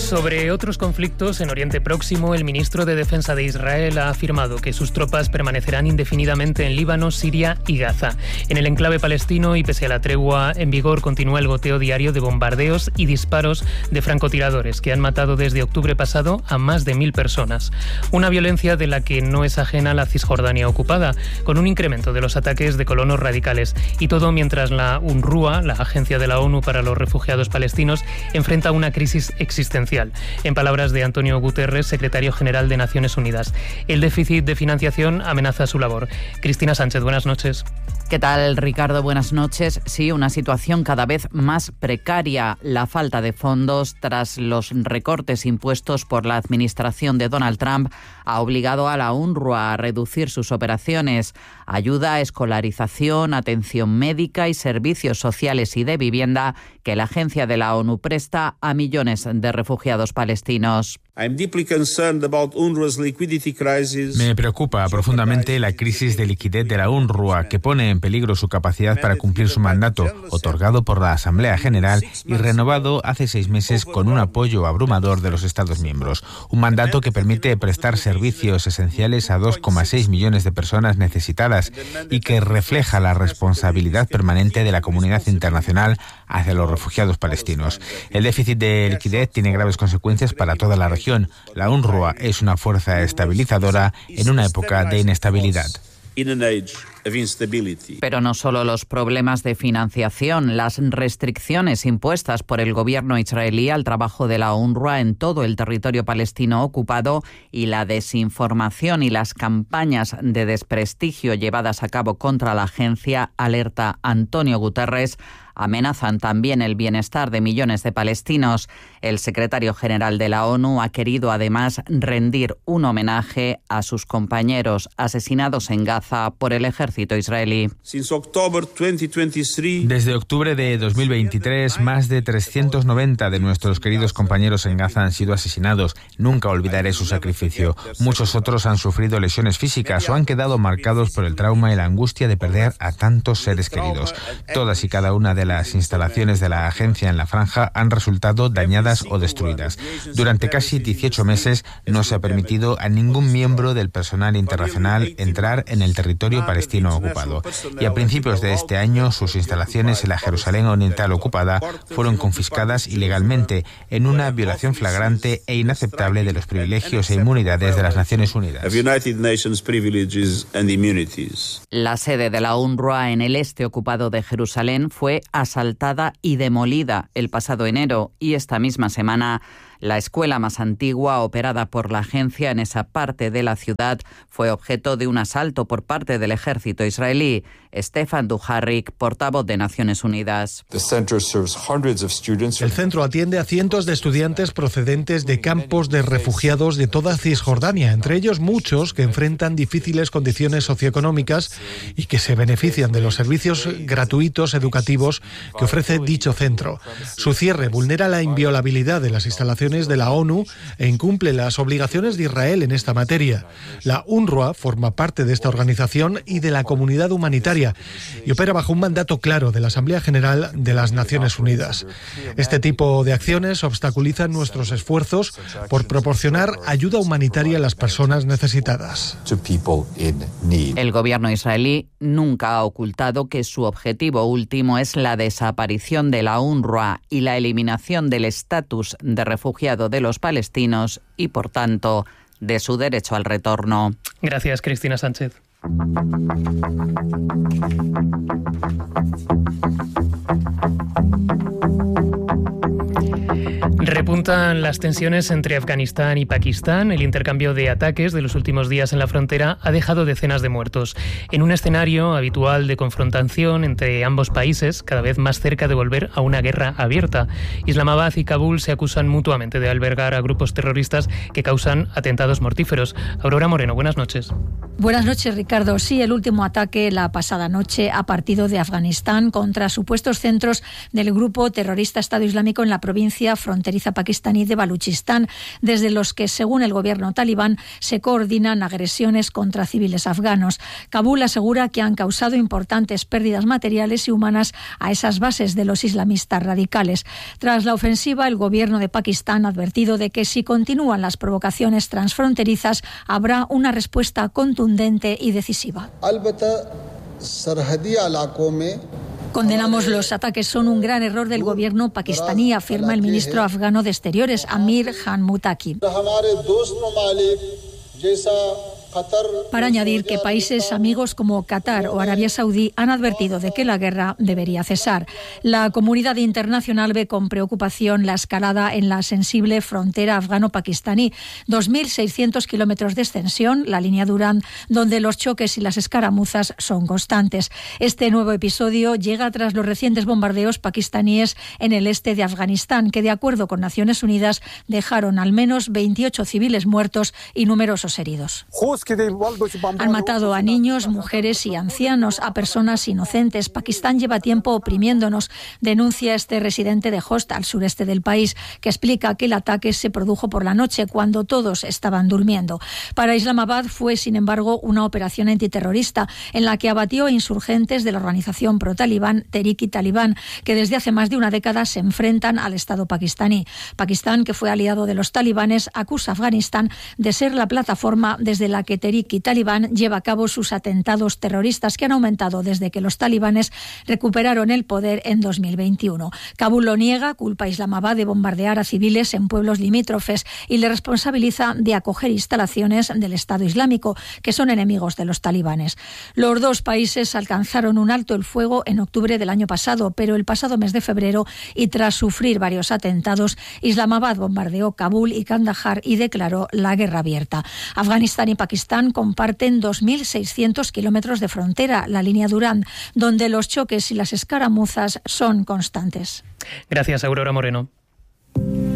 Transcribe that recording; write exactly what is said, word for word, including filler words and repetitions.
Sobre otros conflictos en Oriente Próximo, el ministro de Defensa de Israel ha afirmado que sus tropas permanecerán indefinidamente en Líbano, Siria y Gaza. En el enclave palestino, y pese a la tregua en vigor, continúa el goteo diario de bombardeos y disparos de francotiradores que han matado desde octubre pasado a más de mil personas. Una violencia de la que no es ajena la Cisjordania ocupada, con un incremento de los ataques de colonos radicales. Y todo mientras la UNRWA, la Agencia de la ONU para los Refugiados Palestinos, enfrenta una crisis existencial. En palabras de Antonio Guterres, secretario general de Naciones Unidas, el déficit de financiación amenaza su labor. Cristina Sánchez, buenas noches. ¿Qué tal, Ricardo? Buenas noches. Sí, una situación cada vez más precaria. La falta de fondos tras los recortes impuestos por la administración de Donald Trump ha obligado a la UNRWA a reducir sus operaciones. Ayuda, escolarización, atención médica y servicios sociales y de vivienda que la agencia de la ONU presta a millones de refugiados palestinos. Me preocupa profundamente la crisis de liquidez de la UNRWA, que pone en peligro su capacidad para cumplir su mandato, otorgado por la Asamblea General y renovado hace seis meses con un apoyo abrumador de los Estados miembros. Un mandato que permite prestar servicios esenciales a dos coma seis millones de personas necesitadas y que refleja la responsabilidad permanente de la comunidad internacional hacia los refugiados palestinos. El déficit de liquidez tiene graves consecuencias para toda la región. La UNRWA es una fuerza estabilizadora en una época de inestabilidad. Pero no solo los problemas de financiación, las restricciones impuestas por el gobierno israelí al trabajo de la UNRWA en todo el territorio palestino ocupado y la desinformación y las campañas de desprestigio llevadas a cabo contra la agencia, alerta Antonio Guterres, amenazan también el bienestar de millones de palestinos. El secretario general de la ONU ha querido además rendir un homenaje a sus compañeros asesinados en Gaza por el ejército israelí. Desde octubre de dos mil veintitrés, más de trescientos noventa de nuestros queridos compañeros en Gaza han sido asesinados. Nunca olvidaré su sacrificio. Muchos otros han sufrido lesiones físicas o han quedado marcados por el trauma y la angustia de perder a tantos seres queridos. Todas y cada una de las instalaciones de la agencia en la franja han resultado dañadas o destruidas. Durante casi dieciocho meses no se ha permitido a ningún miembro del personal internacional entrar en el territorio palestino ocupado. Y a principios de este año sus instalaciones en la Jerusalén Oriental ocupada fueron confiscadas ilegalmente en una violación flagrante e inaceptable de los privilegios e inmunidades de las Naciones Unidas. La sede de la UNRWA en el este ocupado de Jerusalén fue asaltada y demolida el pasado enero, y esta misma semana la escuela más antigua operada por la agencia en esa parte de la ciudad fue objeto de un asalto por parte del ejército israelí. Stefan Dujarric, portavoz de Naciones Unidas. El centro atiende a cientos de estudiantes procedentes de campos de refugiados de toda Cisjordania, entre ellos muchos que enfrentan difíciles condiciones socioeconómicas y que se benefician de los servicios gratuitos educativos que ofrece dicho centro. Su cierre vulnera la inviolabilidad de las instalaciones de la ONU e incumple las obligaciones de Israel en esta materia. La UNRWA forma parte de esta organización y de la comunidad humanitaria y opera bajo un mandato claro de la Asamblea General de las Naciones Unidas. Este tipo de acciones obstaculizan nuestros esfuerzos por proporcionar ayuda humanitaria a las personas necesitadas. El gobierno israelí nunca ha ocultado que su objetivo último es la desaparición de la UNRWA y la eliminación del estatus de refugiado de los palestinos y, por tanto, de su derecho al retorno. Gracias, Cristina Sánchez. Repuntan las tensiones entre Afganistán y Pakistán. El intercambio de ataques de los últimos días en la frontera ha dejado decenas de muertos. En un escenario habitual de confrontación entre ambos países, cada vez más cerca de volver a una guerra abierta. Islamabad y Kabul se acusan mutuamente de albergar a grupos terroristas que causan atentados mortíferos. Aurora Moreno, buenas noches. Buenas noches, Ricardo. Sí, el último ataque la pasada noche ha partido de Afganistán contra supuestos centros del grupo terrorista Estado Islámico en la provincia fronteriza pakistaní de Baluchistán, desde los que, según el gobierno talibán, se coordinan agresiones contra civiles afganos. Kabul asegura que han causado importantes pérdidas materiales y humanas a esas bases de los islamistas radicales. Tras la ofensiva, el gobierno de Pakistán ha advertido de que si continúan las provocaciones transfronterizas, habrá una respuesta contundente y decisiva. Condenamos los ataques, son un gran error del gobierno pakistaní, afirma el ministro afgano de Exteriores, Amir Khan Muttaqi. Para añadir que países amigos como Qatar o Arabia Saudí han advertido de que la guerra debería cesar. La comunidad internacional ve con preocupación la escalada en la sensible frontera afgano-pakistaní. dos mil seiscientos kilómetros de extensión, la línea Durand, donde los choques y las escaramuzas son constantes. Este nuevo episodio llega tras los recientes bombardeos pakistaníes en el este de Afganistán, que de acuerdo con Naciones Unidas dejaron al menos veintiocho civiles muertos y numerosos heridos. Han matado a niños, mujeres y ancianos, a personas inocentes. Pakistán lleva tiempo oprimiéndonos, denuncia este residente de Khost, al sureste del país, que explica que el ataque se produjo por la noche, cuando todos estaban durmiendo. Para Islamabad fue, sin embargo, una operación antiterrorista en la que abatió a insurgentes de la organización pro-talibán Tehrik-i-Talibán, que desde hace más de una década se enfrentan al Estado pakistaní. Pakistán, que fue aliado de los talibanes, acusa a Afganistán de ser la plataforma desde la que Tehrik-i-Talibán lleva a cabo sus atentados terroristas, que han aumentado desde que los talibanes recuperaron el poder en dos mil veintiuno. Kabul lo niega, culpa a Islamabad de bombardear a civiles en pueblos limítrofes y le responsabiliza de acoger instalaciones del Estado Islámico, que son enemigos de los talibanes. Los dos países alcanzaron un alto el fuego en octubre del año pasado, pero el pasado mes de febrero, y tras sufrir varios atentados, Islamabad bombardeó Kabul y Kandahar y declaró la guerra abierta. Afganistán y Pakistán comparten dos mil seiscientos kilómetros de frontera, la línea Durand, donde los choques y las escaramuzas son constantes. Gracias, Aurora Moreno.